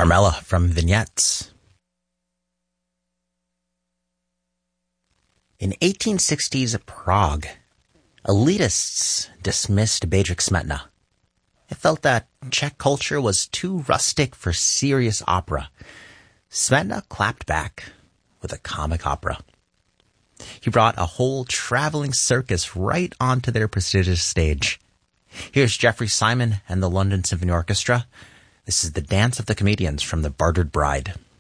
Carmela from Vignettes. In 1860s Prague, elitists dismissed Bedřich Smetana. It felt that Czech culture was too rustic for serious opera. Smetana clapped back with a comic opera. He brought a whole traveling circus right onto their prestigious stage. Here's Jeffrey Simon and the London Symphony Orchestra. This is the Dance of the Comedians from The Bartered Bride.